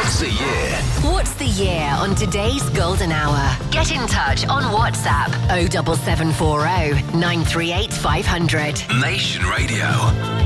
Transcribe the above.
What's the Year? What's the year on today's Golden Hour? Get in touch on WhatsApp 07740 938 500. Nation Radio.